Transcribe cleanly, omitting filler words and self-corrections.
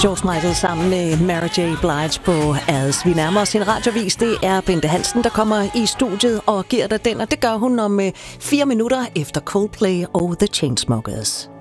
George Michael sammen med Mary J. Blige på As. Vi nærmer os en radiovis. Det er Bente Hansen, der kommer i studiet og giver dig den, og det gør hun om 4 minutter efter Coldplay og The Chainsmokers.